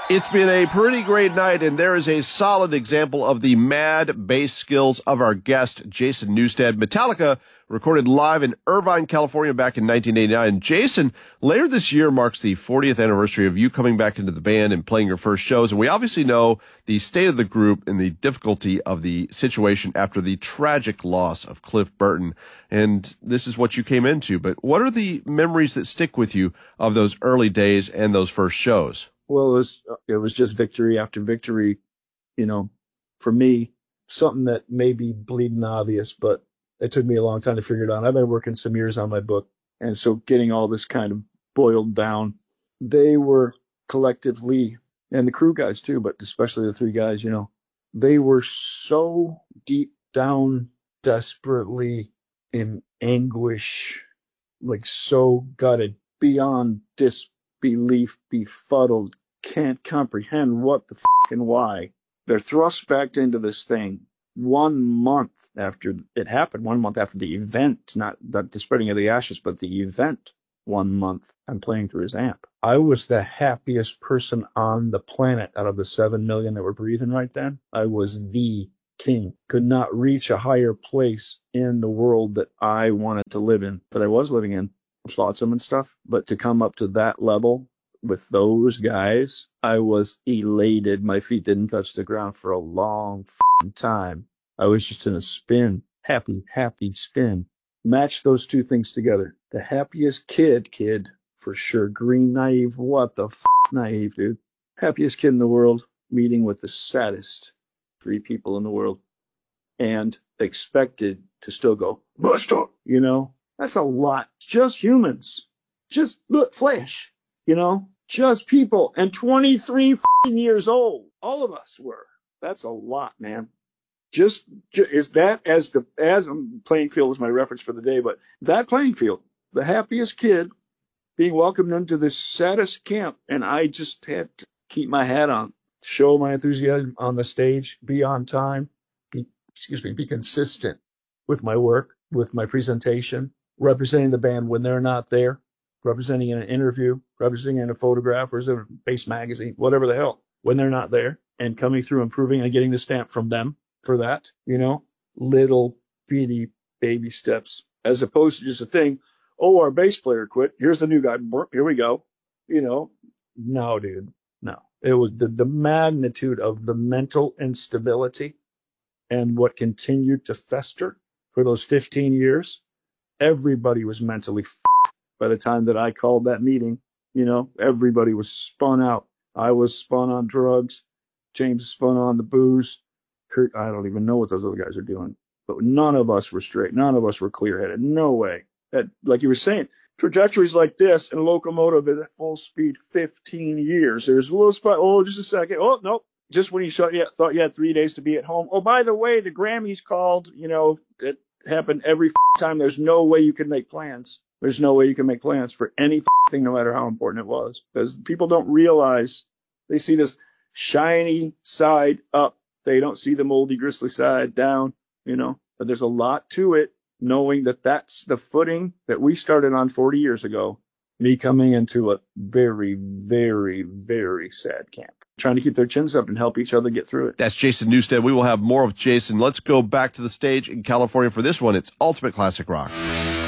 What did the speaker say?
It's been a pretty great night, and there is a solid example of the mad bass skills of our guest, Jason Newsted. Metallica recorded live in Irvine, California back in 1989. Jason, later this year marks the 40th anniversary of you coming back into the band and playing your first shows, and we obviously know the state of the group and the difficulty of the situation after the tragic loss of Cliff Burton, and this is what you came into. But what are the memories that stick with you of those early days and those first shows? Well, it was just victory after victory, for me, something that may be bleeding obvious, but it took me a long time to figure it out. I've been working some years on my book. And so getting all this kind of boiled down, they were collectively, and the crew guys too, but especially the three guys, they were so deep down, desperately in anguish, like so gutted, beyond disbelief, befuddled, can't comprehend what the and why. They're thrust back into this thing 1 month after it happened, 1 month after the event, not the spreading of the ashes, but the event. 1 month, I'm playing through his amp. I was the happiest person on the planet out of the 7 million that were breathing right then. I was the king. Could not reach a higher place in the world that I wanted to live in, that I was living in. Flotsam and stuff, but to come up to that level with those guys, I was elated. My feet didn't touch the ground for a long time. I was just in a spin, happy spin. Match those two things together. The happiest kid for sure. Green naive, what the naive, dude. Happiest kid in the world, meeting with the saddest 3 people in the world, and expected to still go, Buster, That's a lot. Just humans. Just look, flesh, just people. And 23 years old. All of us were. That's a lot, man. Just is that as playing field is my reference for the day, but that playing field, the happiest kid being welcomed into the saddest camp. And I just had to keep my hat on, show my enthusiasm on the stage, be on time, be consistent with my work, with my presentation, representing the band when they're not there, representing in an interview, representing in a photograph or a bass magazine, whatever the hell, when they're not there, and coming through, improving and getting the stamp from them for that, little bitty baby steps, as opposed to just a thing, oh, our bass player quit, here's the new guy, here we go, no, dude, no. It was the magnitude of the mental instability and what continued to fester for those 15 years. Everybody was mentally by the time that I called that meeting. Everybody was spun out. I was spun on drugs. James spun on the booze. Kurt, I don't even know what those other guys are doing. But none of us were straight. None of us were clear-headed. No way. Like you were saying, trajectories like this and locomotive at full speed, 15 years. There's a little spot. Oh, just a second. Oh, no. Just when you thought you had 3 days to be at home. Oh, by the way, the Grammys called. It happened every time. There's no way you can make plans. There's no way you can make plans for any thing, no matter how important it was. Because people don't realize, they see this shiny side up. They don't see the moldy, gristly side down, But there's a lot to it, knowing that that's the footing that we started on 40 years ago. Me coming into a very, very, very sad camp, trying to keep their chins up and help each other get through it. That's Jason Newsted. We will have more of Jason. Let's go back to the stage in California for this one. It's Ultimate Classic Rock.